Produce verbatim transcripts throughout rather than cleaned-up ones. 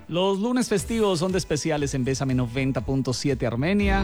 Los lunes festivos son de especiales en Bésame noventa punto siete Armenia.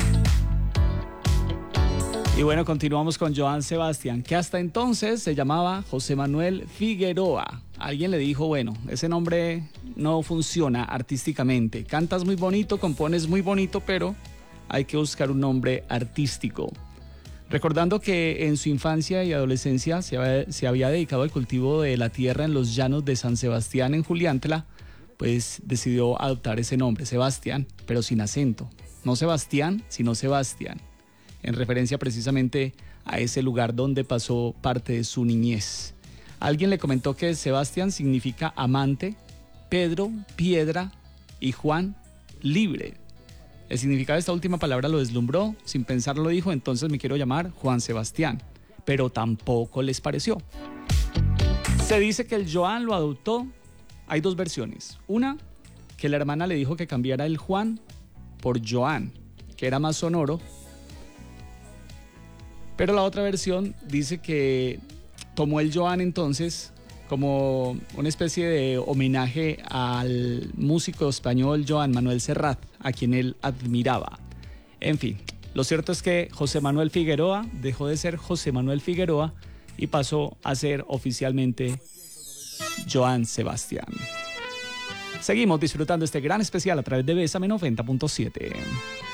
Y bueno, continuamos con Joan Sebastián, que hasta entonces se llamaba José Manuel Figueroa. Alguien le dijo, bueno, ese nombre no funciona artísticamente. Cantas muy bonito, compones muy bonito, pero hay que buscar un nombre artístico. Recordando que en su infancia y adolescencia se había, se había dedicado al cultivo de la tierra en los llanos de San Sebastián en Juliantla, pues decidió adoptar ese nombre, Sebastián, pero sin acento. No Sebastián, sino Sebastián, en referencia precisamente a ese lugar donde pasó parte de su niñez. Alguien le comentó que Sebastián significa amante, Pedro, piedra y Juan, libre. El significado de esta última palabra lo deslumbró, sin pensarlo lo dijo, entonces me quiero llamar Juan Sebastián, pero tampoco les pareció. Se dice que el Joan lo adoptó. Hay dos versiones. Una, que la hermana le dijo que cambiara el Juan por Joan, que era más sonoro. Pero la otra versión dice que tomó el Joan entonces como una especie de homenaje al músico español Joan Manuel Serrat, a quien él admiraba. En fin, lo cierto es que José Manuel Figueroa dejó de ser José Manuel Figueroa y pasó a ser oficialmente Joan Sebastián. Seguimos disfrutando este gran especial a través de Bésame noventa punto siete.